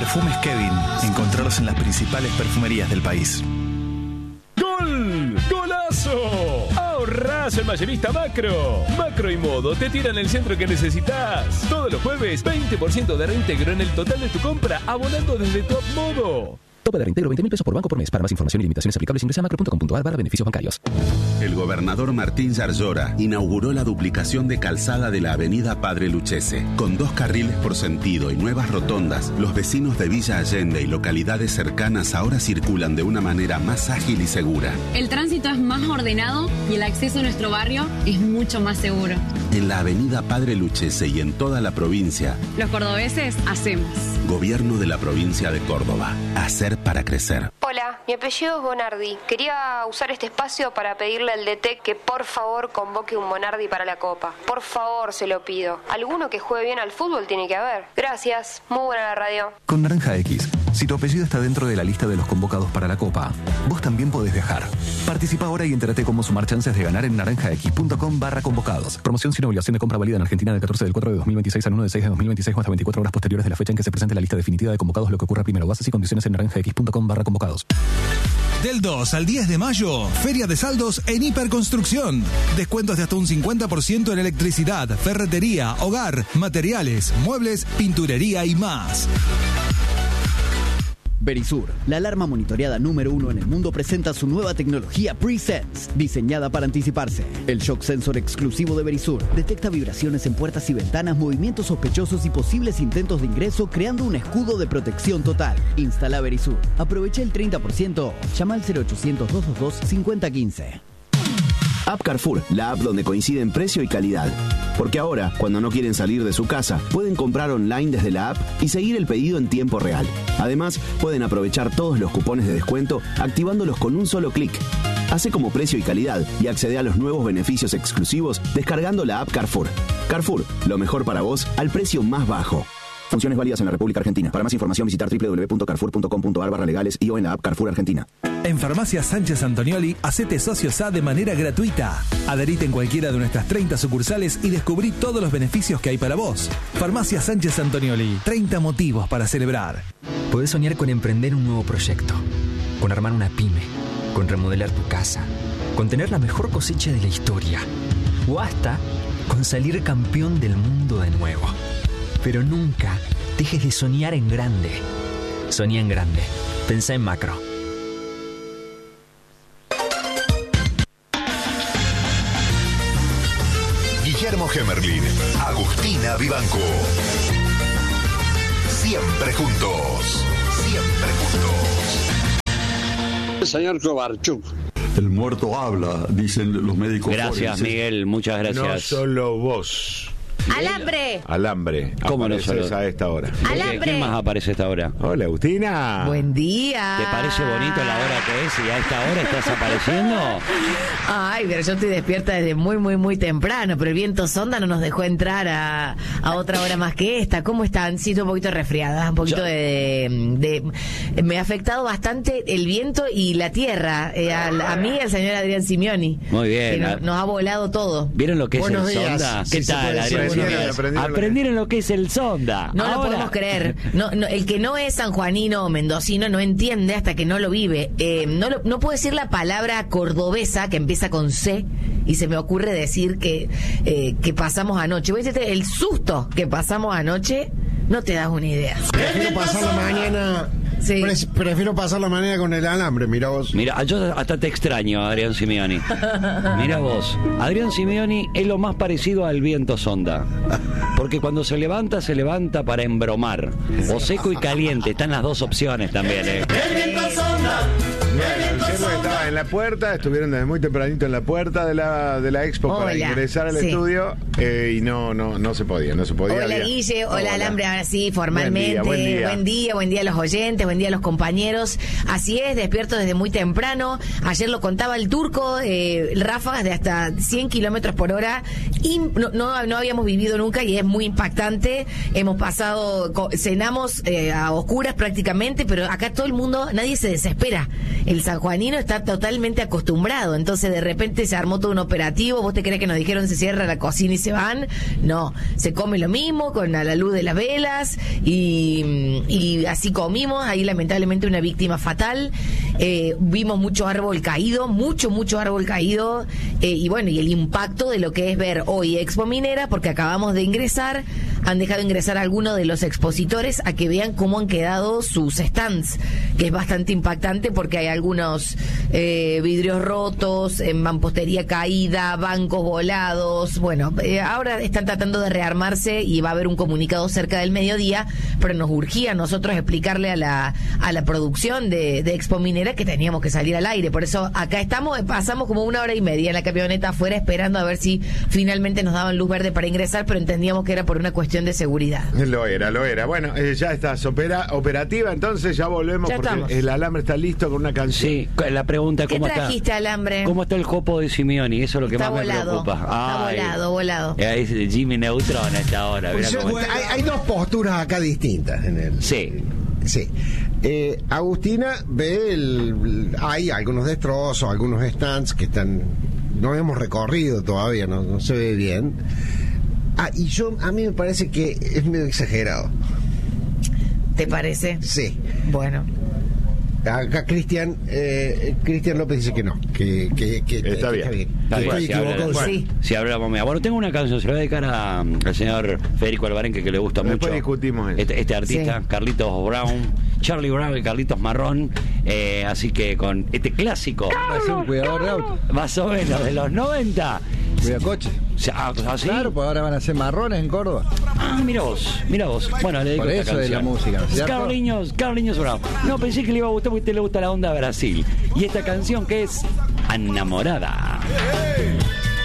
Perfumes Kevin. Encontrarlos en las principales perfumerías del país. ¡Gol! ¡Golazo! ¡Ahorrás en Mayorista Macro! Macro y Modo te tiran el centro que necesitas. Todos los jueves, 20% de reintegro en el total de tu compra, abonando desde Top Modo. Tope de reintegro 20.000 pesos por banco por mes. Para más información y limitaciones aplicables ingresa a macro.com.ar/beneficios bancarios. El gobernador Martín Yarlora inauguró la duplicación de calzada de la avenida Padre Lucchese. Con 2 carriles por sentido y nuevas rotondas, los vecinos de Villa Allende y localidades cercanas ahora circulan de una manera más ágil y segura. El tránsito es más ordenado y el acceso a nuestro barrio es mucho más seguro. En la avenida Padre Lucchese y en toda la provincia, Los cordobeses hacemos. Gobierno de la provincia de Córdoba. Hacer para crecer. Hola, mi apellido es Bonardi. Quería usar este espacio para pedirle al DT que por favor convoque un Bonardi para la Copa. Por favor, se lo pido. Alguno que juegue bien al fútbol tiene que haber. Gracias, muy buena la radio. Con Naranja X, si tu apellido está dentro de la lista de los convocados para la Copa, vos también podés viajar. Participa ahora y entérate cómo sumar chances de ganar en naranjax.com/convocados. Promoción sin obligación de compra válida en Argentina del 14 del 4 de 2026 al 1 de 6 de 2026 o hasta 24 horas posteriores de la fecha en que se presente la lista definitiva de convocados, lo que ocurra primero. Bases y condiciones en naranjax.com/convocados. Del 2 al 10 de mayo, Feria de Saldos en Hiperconstrucción. Descuentos de hasta un 50% en electricidad, ferretería, hogar, materiales, muebles, pinturería y más. Verisur, la alarma monitoreada número 1 en el mundo, presenta su nueva tecnología Pre-Sense, diseñada para anticiparse. El shock sensor exclusivo de Verisur detecta vibraciones en puertas y ventanas, movimientos sospechosos y posibles intentos de ingreso, creando un escudo de protección total. Instala Verisur. Aprovecha el 30%. Llama al 0800-222-5015. App Carrefour, la app donde coinciden precio y calidad. Porque ahora, cuando no quieren salir de su casa, pueden comprar online desde la app y seguir el pedido en tiempo real. Además, pueden aprovechar todos los cupones de descuento activándolos con un solo clic. Hace como precio y calidad y accede a los nuevos beneficios exclusivos descargando la app Carrefour. Carrefour, lo mejor para vos al precio más bajo. Funciones válidas en la República Argentina. Para más información visitar www.carrefour.com.ar/legales y o en la app Carrefour Argentina. En Farmacia Sánchez Antonioli, hacete socio SA de manera gratuita. Adherite en cualquiera de nuestras 30 sucursales y descubrí todos los beneficios que hay para vos. Farmacia Sánchez Antonioli, 30 motivos para celebrar. Podés soñar con emprender un nuevo proyecto, con armar una pyme, con remodelar tu casa, con tener la mejor cosecha de la historia, o hasta con salir campeón del mundo de nuevo. Pero nunca dejes de soñar en grande. Soñá en grande. Pensá en macro. Guillermo Gemerlin, Agustina Vivanco. Siempre juntos. Siempre juntos. Señor Kovarchuk. El muerto habla, dicen los médicos. Gracias, Miguel, muchas gracias. No solo vos. ¡Alambre! Alambre. ¿Cómo no solo? A esta hora. ¡Alambre! ¿Quién más aparece a esta hora? Hola, Agustina. Buen día. ¿Te parece bonito la hora que es y a esta hora estás apareciendo? Ay, pero yo estoy despierta desde muy temprano, pero el viento sonda no nos dejó entrar a otra hora más que esta. ¿Cómo están? Sí, estoy un poquito resfriada, un poquito me ha afectado bastante el viento y la tierra. A mí y al señor Adrián Simeoni. Muy bien. Que nos ha volado todo. ¿Vieron lo que es Buenos el días. sonda? ¿Qué Sí, tal, Adrián? Aprendieron lo que es el sonda. No lo podemos creer. No, el que no es sanjuanino o mendocino no entiende hasta que no lo vive. No puedo decir la palabra cordobesa que empieza con C y se me ocurre decir que pasamos anoche. Voy a decirte, el susto que pasamos anoche, no te das una idea. Prefiero pasar la mañana. Sí. Prefiero pasar la mañana con el alambre, mira vos. Mira, yo hasta te extraño, Adrián Simeoni. Mira vos, Adrián Simeoni es lo más parecido al viento sonda. Porque cuando se levanta para embromar. O seco y caliente, están las dos opciones también, El viento sonda. Estaba en la puerta, estuvieron desde muy tempranito en la puerta de la expo para ingresar al estudio y no se podía. Hola Guille, hola Alambre, ahora sí, formalmente. Buen día a los oyentes, buen día a los compañeros. Así es, despierto desde muy temprano. Ayer lo contaba el Turco, ráfagas de hasta 100 kilómetros por hora. Y no habíamos vivido nunca y es muy impactante. Hemos pasado, cenamos a oscuras prácticamente, pero acá todo el mundo, nadie se desespera. El sanjuanino está totalmente acostumbrado. Entonces de repente se armó todo un operativo. ¿Vos te crees que nos dijeron se cierra la cocina y se van? No, se come lo mismo con la luz de las velas y así comimos. Ahí lamentablemente una víctima fatal. Vimos mucho árbol caído, mucho árbol caído, y bueno, y el impacto de lo que es ver hoy Expo Minera, porque acabamos de ingresar, han dejado ingresar a algunos de los expositores a que vean cómo han quedado sus stands, que es bastante impactante porque hay algunos vidrios rotos, mampostería caída, bancos volados. Bueno, ahora están tratando de rearmarse y va a haber un comunicado cerca del mediodía, pero nos urgía a nosotros explicarle a la producción de Expo Minera que teníamos que salir al aire. Por eso acá estamos, pasamos como 1 hora y media en la camioneta afuera esperando a ver si finalmente nos daban luz verde para ingresar, pero entendíamos que era por una cuestión de seguridad. Lo era. Bueno, ya estás operativa, entonces ya volvemos ya porque estamos. El alambre está listo con una canción. Sí, la pregunta, ¿cómo está? ¿Qué trajiste, alambre? ¿Cómo está el jopo de Simeoni? Eso es lo que está más volado, me preocupa. Está volado. Ahí dice Jimmy Neutron a esta hora. Pues hay dos posturas acá distintas en el... Sí. Agustina ve hay algunos destrozos, algunos stands que no hemos recorrido todavía, no se ve bien. Y a mí me parece que es medio exagerado. ¿Te parece? Sí. Bueno. Acá Cristian López dice que no, que está bien. Si hablamos, bueno, tengo una canción, se la voy a dedicar al señor Federico Alvarenque, que le gusta mucho. Después discutimos este artista, sí. Carlitos Brown, Charlie Brown y Carlitos Marrón, así que con este clásico, un cuidador de auto, más o menos de los 90. Cuida coche. ¿Así? Claro, pues ahora van a ser marrones en Córdoba. Mira vos. Bueno, le dedico por esta eso canción. De la música, Carlinhos Brown. No, pensé que le iba a gustar porque a usted le gusta la onda Brasil. Y esta canción que es Enamorada.